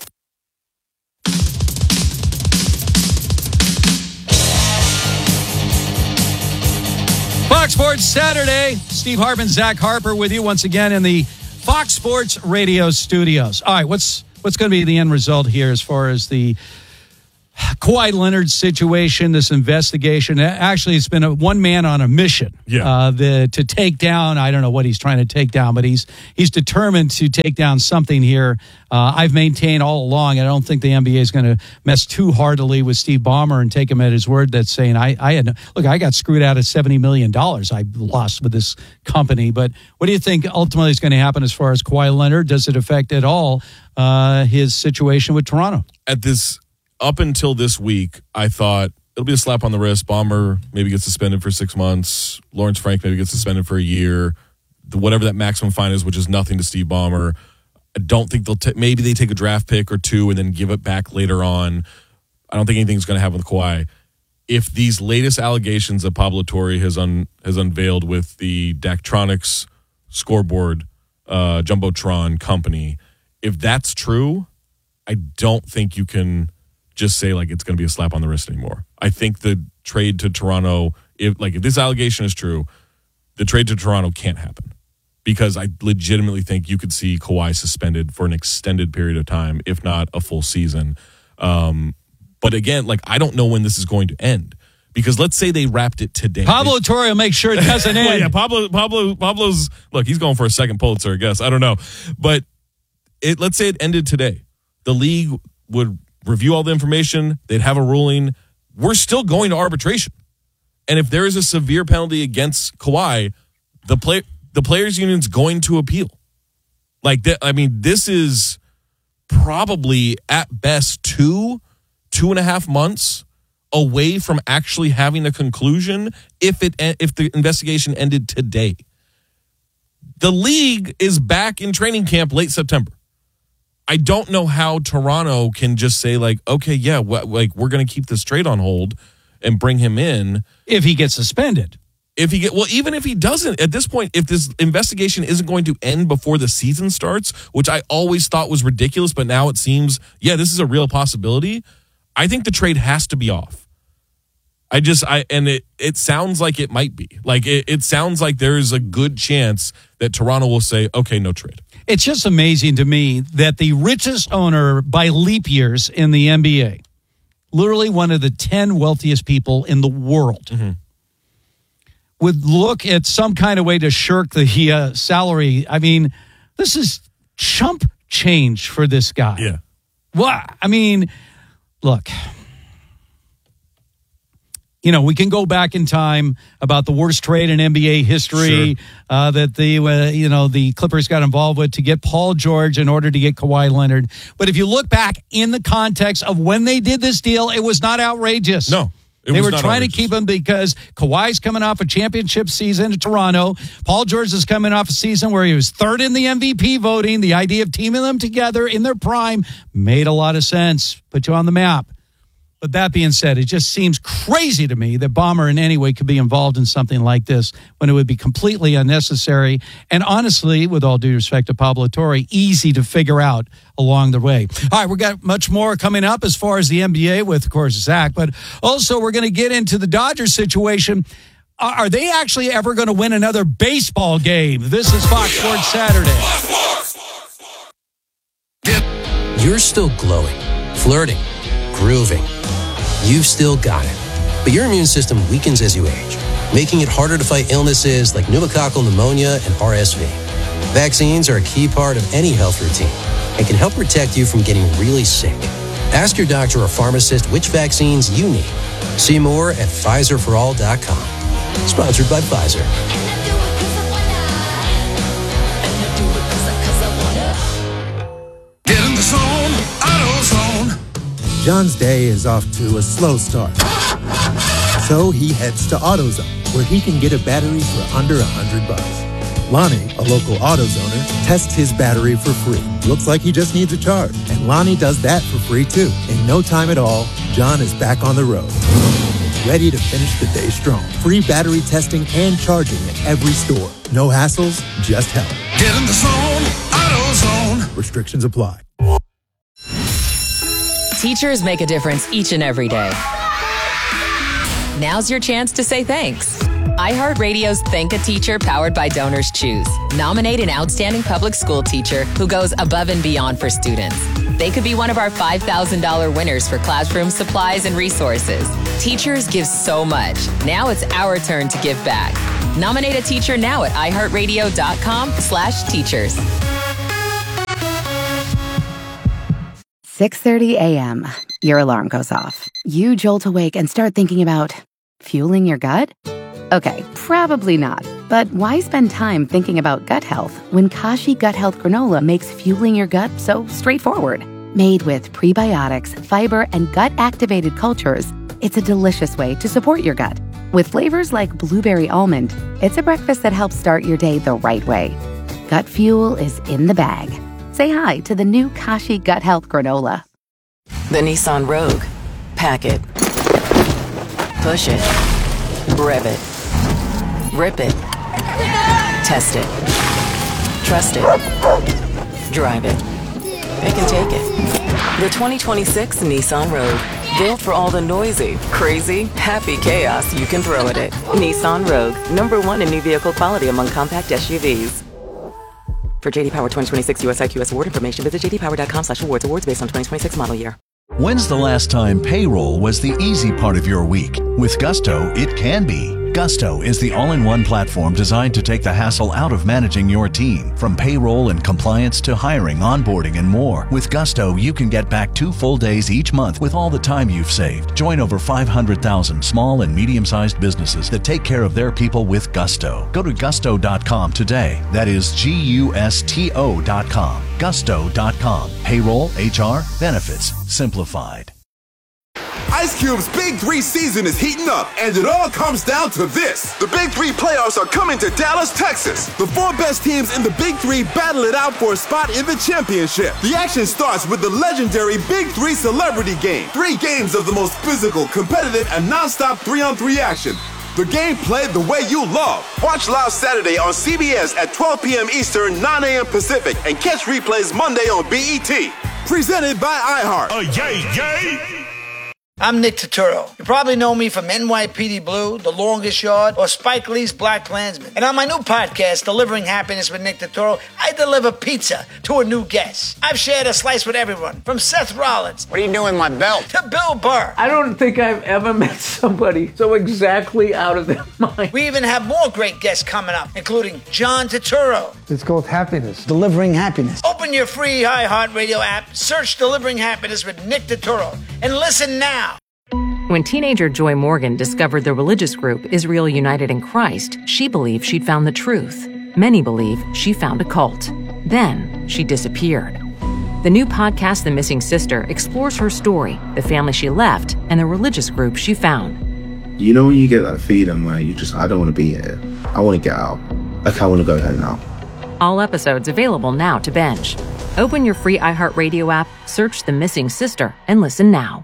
Fox Sports Saturday. Steve Hartman, Zach Harper with you once again in the Fox Sports Radio studios. All right, what's going to be the end result here as far as the Kawhi Leonard situation, this investigation? Actually, it's been one man on a mission to take down. I don't know what he's trying to take down, but he's determined to take down something here. I've maintained all along, I don't think the NBA is going to mess too heartily with Steve Ballmer and take him at his word. That's saying I got screwed out of $70 million I lost with this company. But what do you think ultimately is going to happen as far as Kawhi Leonard? Does it affect at all his situation with Toronto? Up until this week, I thought it'll be a slap on the wrist. Ballmer maybe gets suspended for 6 months. Lawrence Frank maybe gets suspended for a year. Whatever that maximum fine is, which is nothing to Steve Ballmer. I don't think maybe they take a draft pick or two and then give it back later on. I don't think anything's going to happen with Kawhi. If these latest allegations that Pablo Torre has unveiled with the Daktronics scoreboard Jumbotron company, if that's true, I don't think you can just say like it's going to be a slap on the wrist anymore. I think the trade to Toronto, if this allegation is true, the trade to Toronto can't happen because I legitimately think you could see Kawhi suspended for an extended period of time, if not a full season. But again, I don't know when this is going to end because let's say they wrapped it today. Pablo Torre will make sure it doesn't end. Well, yeah, Pablo's look, he's going for a second Pulitzer, I guess. I don't know, but let's say it ended today. The league would review all the information. They'd have a ruling. We're still going to arbitration. And if there is a severe penalty against Kawhi, the players' union's going to appeal. This is probably at best 2.5 months away from actually having a conclusion if the investigation ended today. The league is back in training camp late September. I don't know how Toronto can just say okay, yeah, we're going to keep this trade on hold and bring him in if he gets suspended. Even if he doesn't, at this point, if this investigation isn't going to end before the season starts, which I always thought was ridiculous, but now it seems, this is a real possibility. I think the trade has to be off. It sounds like it might be. It sounds like there's a good chance that Toronto will say, okay, no trade. It's just amazing to me that the richest owner by leap years in the NBA, literally one of the 10 wealthiest people in the world, would look at some kind of way to shirk the salary. I mean, this is chump change for this guy. Yeah. Well, look. We can go back in time about the worst trade in NBA history that the Clippers got involved with to get Paul George in order to get Kawhi Leonard. But if you look back in the context of when they did this deal, it was not outrageous. No. They were trying to keep him because Kawhi's coming off a championship season in Toronto. Paul George is coming off a season where he was third in the MVP voting. The idea of teaming them together in their prime made a lot of sense. Put you on the map. But that being said, it just seems crazy to me that Ballmer in any way could be involved in something like this when it would be completely unnecessary. And honestly, with all due respect to Pablo Torre, easy to figure out along the way. All right, we've got much more coming up as far as the NBA with, of course, Zach. But also we're going to get into the Dodgers situation. Are they actually ever going to win another baseball game? This is Fox Sports Saturday. You're still glowing, flirting, grooving. You've still got it. But your immune system weakens as you age, making it harder to fight illnesses like pneumococcal pneumonia and RSV. Vaccines are a key part of any health routine and can help protect you from getting really sick. Ask your doctor or pharmacist which vaccines you need. See more at PfizerForAll.com. Sponsored by Pfizer. Get in the zone, AutoZone. John's day is off to a slow start. So he heads to AutoZone, where he can get a battery for under $100. Lonnie, a local AutoZoner, tests his battery for free. Looks like he just needs a charge. And Lonnie does that for free too. In no time at all, John is back on the road. Ready to finish the day strong. Free battery testing and charging at every store. No hassles, just help. Get in the zone, AutoZone. Restrictions apply. Teachers make a difference each and every day. Now's your chance to say thanks. iHeartRadio's Thank a Teacher powered by Donors Choose. Nominate an outstanding public school teacher who goes above and beyond for students. They could be one of our $5,000 winners for classroom supplies and resources. Teachers give so much. Now it's our turn to give back. Nominate a teacher now at iHeartRadio.com/teachers. 6:30 a.m. Your alarm goes off. You jolt awake and start thinking about fueling your gut? Okay, probably not. But why spend time thinking about gut health when Kashi Gut Health Granola makes fueling your gut so straightforward? Made with prebiotics, fiber, and gut-activated cultures, it's a delicious way to support your gut. With flavors like blueberry almond, it's a breakfast that helps start your day the right way. Gut fuel is in the bag. Say hi to the new Kashi Gut Health Granola. The Nissan Rogue. Pack it. Push it. Rev it. Rip it. Test it. Trust it. Drive it. It can take it. The 2026 Nissan Rogue. Built for all the noisy, crazy, happy chaos you can throw at it. Nissan Rogue. #1 in new vehicle quality among compact SUVs. For JD Power 2026 US IQS award information, visit jdpower.com/awards. Awards based on 2026 model year. When's the last time payroll was the easy part of your week? With Gusto, it can be. Gusto is the all-in-one platform designed to take the hassle out of managing your team. From payroll and compliance to hiring, onboarding, and more. With Gusto, you can get back 2 full days each month with all the time you've saved. Join over 500,000 small and medium-sized businesses that take care of their people with Gusto. Go to gusto.com today. That is GUSTO.com. Gusto.com. Payroll, HR, benefits, simplified. Ice Cube's Big 3 season is heating up, and it all comes down to this. The Big 3 playoffs are coming to Dallas, Texas. The 4 best teams in the Big 3 battle it out for a spot in the championship. The action starts with the legendary Big 3 Celebrity Game. 3 games of the most physical, competitive, and non-stop 3-on-3 action. The game played the way you love. Watch live Saturday on CBS at 12 p.m. Eastern, 9 a.m. Pacific, and catch replays Monday on BET. Presented by iHeart. Yay! I'm Nick Turturro. You probably know me from NYPD Blue, The Longest Yard, or Spike Lee's Black Klansman. And on my new podcast, Delivering Happiness with Nick Turturro, I deliver pizza to a new guest. I've shared a slice with everyone, from Seth Rollins. What are you doing with my belt? To Bill Burr. I don't think I've ever met somebody so exactly out of their mind. We even have more great guests coming up, including John Turturro. It's called happiness. Delivering happiness. Open your free iHeartRadio app, search Delivering Happiness with Nick Turturro, and listen now. When teenager Joy Morgan discovered the religious group Israel United in Christ, she believed she'd found the truth. Many believe she found a cult. Then she disappeared. The new podcast, The Missing Sister, explores her story, the family she left, and the religious group she found. You know when you get that feeling where I don't want to be here. I want to get out. Like, I want to go home now. All episodes available now to binge. Open your free iHeartRadio app, search The Missing Sister, and listen now.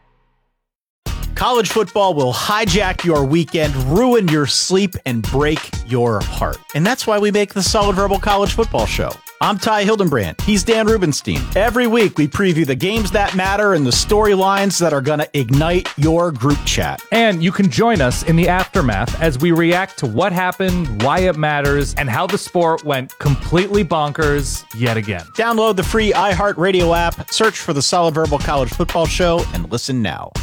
College football will hijack your weekend, ruin your sleep, and break your heart. And that's why we make the Solid Verbal College Football Show. I'm Ty Hildenbrand. He's Dan Rubenstein. Every week, we preview the games that matter and the storylines that are going to ignite your group chat. And you can join us in the aftermath as we react to what happened, why it matters, and how the sport went completely bonkers yet again. Download the free iHeartRadio app, search for the Solid Verbal College Football Show, and listen now.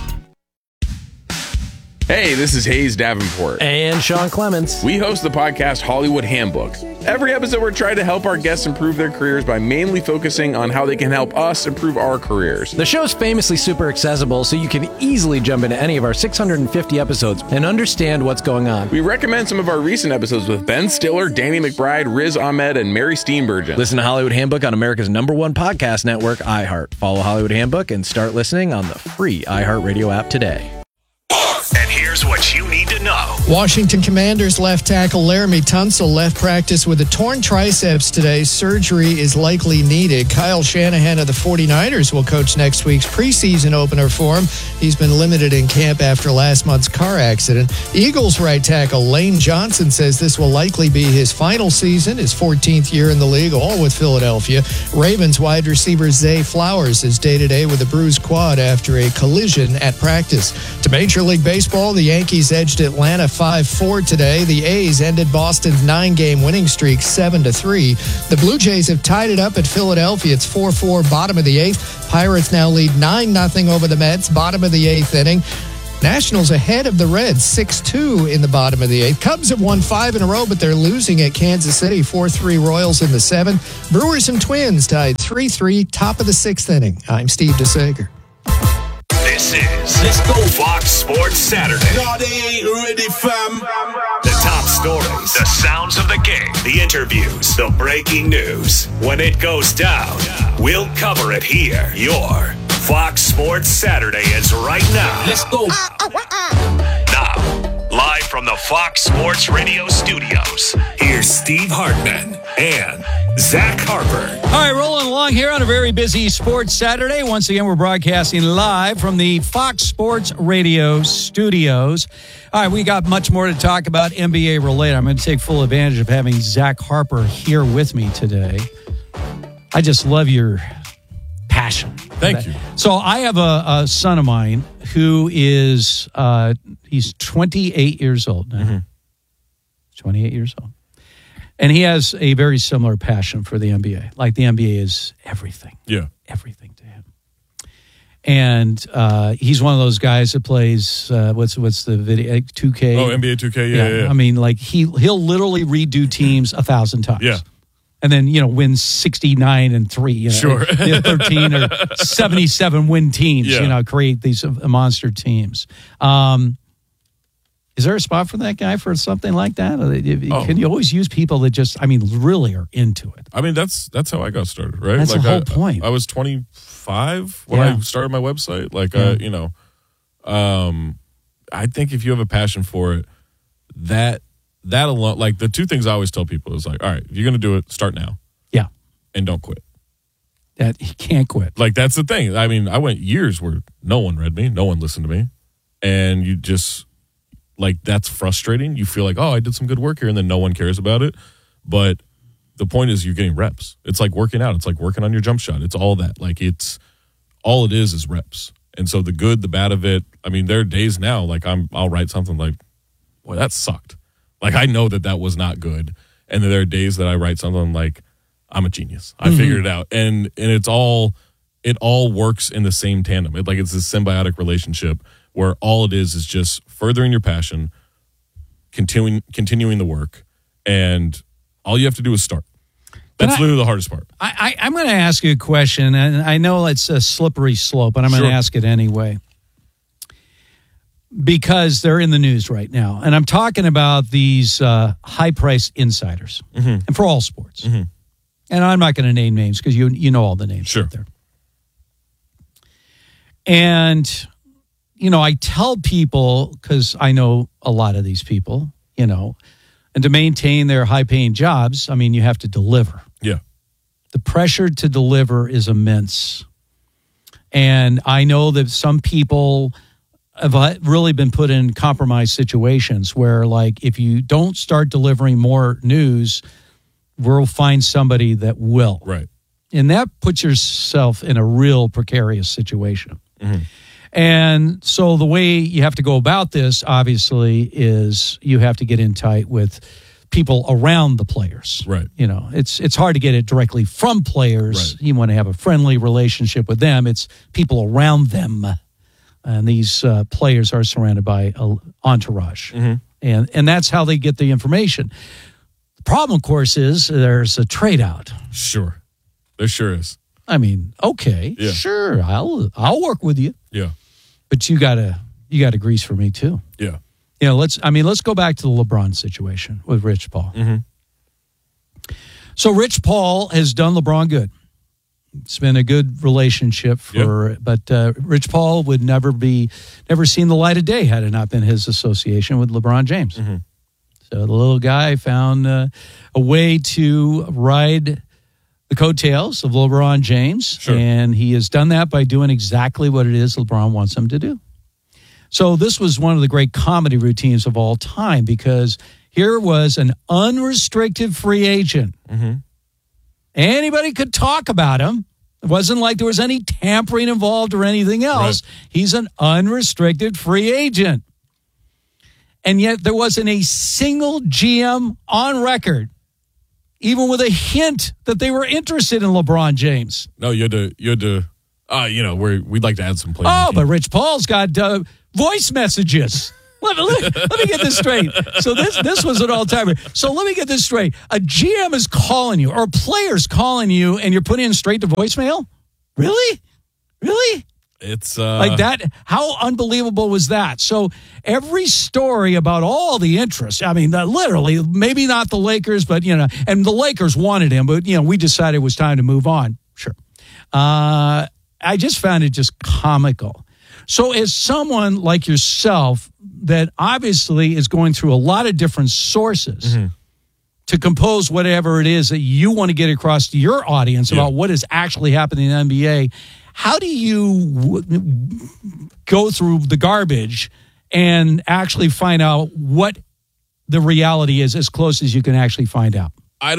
Hey, this is Hayes Davenport. And Sean Clements. We host the podcast Hollywood Handbook. Every episode, we're trying to help our guests improve their careers by mainly focusing on how they can help us improve our careers. The show's famously super accessible, so you can easily jump into any of our 650 episodes and understand what's going on. We recommend some of our recent episodes with Ben Stiller, Danny McBride, Riz Ahmed, and Mary Steenburgen. Listen to Hollywood Handbook on America's #1 podcast network, iHeart. Follow Hollywood Handbook and start listening on the free iHeartRadio app today. And here's what you need to know. Washington Commanders left tackle Laramie Tunsil left practice with a torn triceps today. Surgery is likely needed. Kyle Shanahan of the 49ers will coach next week's preseason opener for him. He's been limited in camp after last month's car accident. Eagles right tackle Lane Johnson says this will likely be his final season, his 14th year in the league, all with Philadelphia. Ravens wide receiver Zay Flowers is day-to-day with a bruised quad after a collision at practice. To Major League Baseball, the Yankees edged Atlanta 5-4 today. The A's ended Boston's 9-game winning streak 7-3. The Blue Jays have tied it up at Philadelphia. It's 4-4, bottom of the 8th. Pirates now lead 9-0 over the Mets, bottom of the 8th inning. Nationals ahead of the Reds, 6-2 in the bottom of the 8th. Cubs have won 5 in a row, but they're losing at Kansas City, 4-3 Royals in the 7th. Brewers and Twins tied 3-3, top of the 6th inning. I'm Steve DeSager. This is Cisco Fox Sports Saturday. No, they ain't ready, fam. The top stories, the sounds of the game, the interviews, the breaking news. When it goes down, we'll cover it here. Your Fox Sports Saturday is right now. Let's go. Now, live from the Fox Sports Radio studios, here's Steve Hartman and Zach Harper. All right, rolling along here on a very busy Sports Saturday. Once again, we're broadcasting live from the Fox Sports Radio studios. All right, we got much more to talk about NBA related. I'm going to take full advantage of having Zach Harper here with me today. I just love your passion. Thank you. So I have a son of mine who is, he's 28 years old now. Mm-hmm. 28 years old. And he has a very similar passion for the NBA. Like the NBA is everything. Yeah. Everything to him. And he's one of those guys that plays, what's the video, 2K? Oh, NBA 2K, yeah. I mean, like he'll literally redo teams 1,000 times. Yeah. And then, win 69-3, sure. 13 or 77 win teams, create these monster teams. Is there a spot for that guy for something like that? Can you always use people that just, really are into it? I mean, that's how I got started, right? That's the whole point. I was 25 when I started my website. I think if you have a passion for it, that alone, like the two things I always tell people is like, all right, if you're going to do it, start now. Yeah. And don't quit. That he can't quit. Like, that's the thing. I mean, I went years where no one read me, no one listened to me. And you just, like, that's frustrating. You feel like, oh, I did some good work here, and then no one cares about it. But the point is you're getting reps. It's like working out. It's like working on your jump shot. It's all that. Like, it's all it is reps. And so the good, the bad of it, I mean, there are days now, like I'll write something like, boy, that sucked. Like, I know that was not good. And then there are days that I write something like, I'm a genius. I figured it out. And it all works in the same tandem. It's this symbiotic relationship where all it is just furthering your passion, continuing the work, and all you have to do is start. That's literally the hardest part. I'm going to ask you a question, and I know it's a slippery slope, but I'm going to ask it anyway. Because they're in the news right now. And I'm talking about these high-priced insiders. Mm-hmm. And for all sports. Mm-hmm. And I'm not going to name names because you know all the names out there. And, I tell people, because I know a lot of these people, and to maintain their high-paying jobs, you have to deliver. Yeah. The pressure to deliver is immense. And I know that some people have really been put in compromised situations where, like, if you don't start delivering more news, we'll find somebody that will. Right. And that puts yourself in a real precarious situation. Mm-hmm. And so the way you have to go about this, obviously, is you have to get in tight with people around the players. Right. It's hard to get it directly from players. Right. You want to have a friendly relationship with them. It's people around them. And these players are surrounded by an entourage. Mm-hmm. And that's how they get the information. The problem, of course, is there's a trade-out. Sure. There sure is. Okay, sure, I'll work with you. Yeah. But you gotta grease for me too. Yeah. Let's go back to the LeBron situation with Rich Paul. Mm-hmm. So Rich Paul has done LeBron good. It's been a good relationship but Rich Paul would never seen the light of day had it not been his association with LeBron James. Mm-hmm. So the little guy found a way to ride the coattails of LeBron James, and he has done that by doing exactly what it is LeBron wants him to do. So this was one of the great comedy routines of all time because here was an unrestricted free agent. Mm-hmm. Anybody could talk about him. It wasn't like there was any tampering involved or anything else. Right. He's an unrestricted free agent. And yet there wasn't a single GM on record, even with a hint that they were interested in LeBron James. No, you had to. We'd like to add some players. Oh, but Rich Paul's got voice messages. Let me get this straight. So this was an all-timer. So let me get this straight. A GM is calling you, or a player's calling you, and you're putting in straight to voicemail? Really? It's like that. How unbelievable was that? So every story about all the interest, I mean, literally, maybe not the Lakers, but, and the Lakers wanted him, but, we decided it was time to move on. Sure. I just found it just comical. So as someone like yourself that obviously is going through a lot of different sources to compose whatever it is that you want to get across to your audience about what is actually happening in the NBA, how do you go through the garbage and actually find out what the reality is as close as you can actually find out?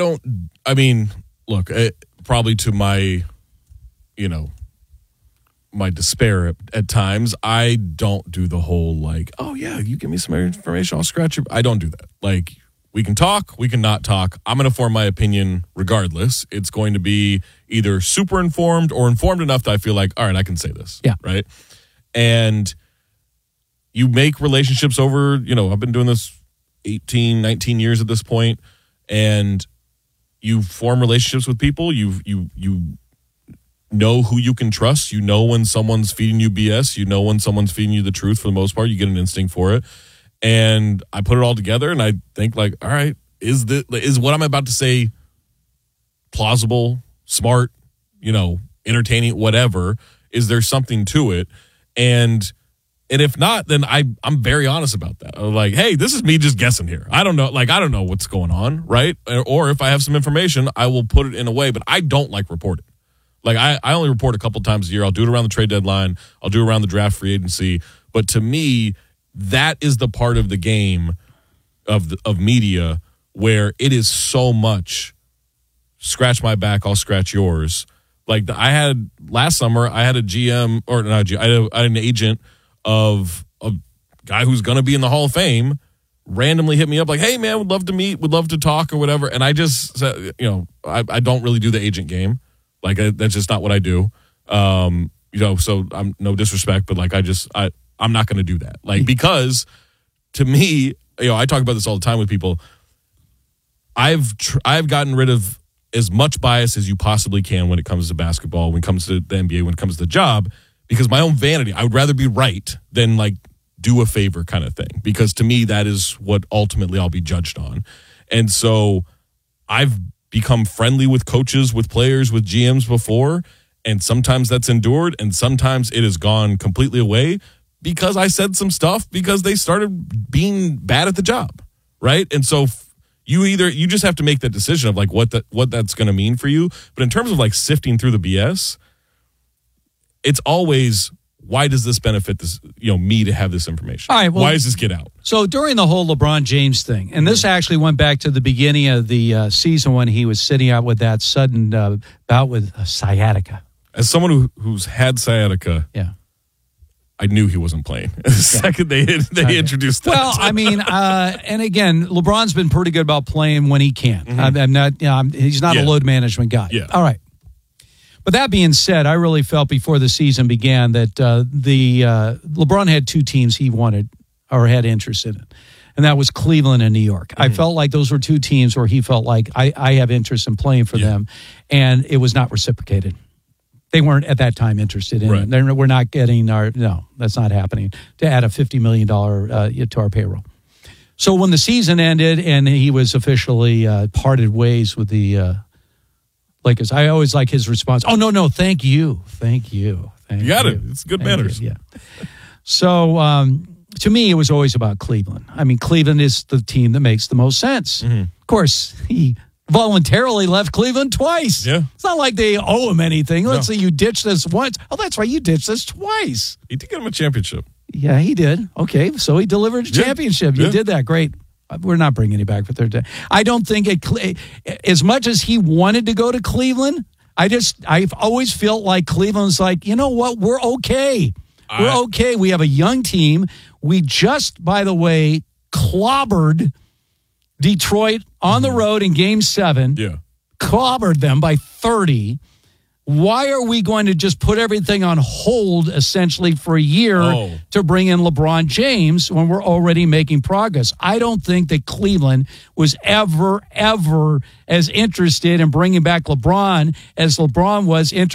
Look, probably to my, my despair at times, I don't do the whole you give me some information, I'll scratch it. I don't do that. Like, we can talk, we can not talk. I'm going to form my opinion regardless. It's going to be either super informed or informed enough that I feel like, all right, I can say this. Yeah. Right? And you make relationships over, I've been doing this 18, 19 years at this point, and you form relationships with people. You know who you can trust. You know when someone's feeding you BS. You know when someone's feeding you the truth for the most part. You get an instinct for it. And I put it all together, and I think, all right, is what I'm about to say plausible, smart, entertaining, whatever? Is there something to it? And if not, then I'm very honest about that. I'm like, hey, this is me just guessing here. I don't know. I don't know what's going on, right? Or if I have some information, I will put it in a way, but I don't like reporting. I only report a couple times a year. I'll do it around the trade deadline. I'll do it around the draft free agency. But to me, that is the part of the game of media where it is so much scratch my back, I'll scratch yours. I had last summer, I had a GM, or not GM, I had an agent of a guy who's going to be in the Hall of Fame randomly hit me up like, hey, man, would love to meet, would love to talk or whatever. And I just said, I don't really do the agent game. That's just not what I do. So I'm no disrespect, but I'm not going to do that. Because to me, I talk about this all the time with people. I've gotten rid of as much bias as you possibly can when it comes to basketball, when it comes to the NBA, when it comes to the job, because my own vanity, I would rather be right than do a favor kind of thing. Because to me, that is what ultimately I'll be judged on. And so I've become friendly with coaches, with players, with GMs before, and sometimes that's endured, and sometimes it has gone completely away because I said some stuff because they started being bad at the job, right? And so you just have to make that decision of what that's going to mean for you. But in terms of sifting through the BS, it's always, why does this benefit this me to have this information? All right, well, why does this get out? So during the whole LeBron James thing, and this actually went back to the beginning of the season when he was sitting out with that sudden bout with sciatica. As someone who's had sciatica, yeah, I knew he wasn't playing. The second they introduced that. Well, and again, LeBron's been pretty good about playing when he can. I'm not. He's not a load management guy. Yeah. All right. But that being said, I really felt before the season began that LeBron had two teams he wanted or had interest in, and that was Cleveland and New York. I felt like those were two teams where he felt like I have interest in playing for them, and it was not reciprocated. They weren't at that time interested in it. We're not getting that's not happening to add a $50 million to our payroll. So when the season ended and he was officially parted ways with the Lakers, I always like his response. Oh, no, thank you. You got it. It's good manners. Yeah. So to me, it was always about Cleveland. I mean, Cleveland is the team that makes the most sense. Of course, he voluntarily left Cleveland twice. Yeah. It's not like they owe him anything. Let's say you ditched this once. Oh, that's right. You ditched this twice. He did get him a championship. Yeah, he did. Okay. So he delivered a championship. You did that. Great. We're not bringing you back for third day. I don't think as much as he wanted to go to Cleveland, I've always felt like Cleveland's like, you know what? We're okay. We're okay. We have a young team. We just, by the way, clobbered Detroit on the road in Game 7. Yeah. Clobbered them by 30. Why are we going to just put everything on hold essentially for a year to bring in LeBron James when we're already making progress? I don't think that Cleveland was ever as interested in bringing back LeBron as LeBron was interested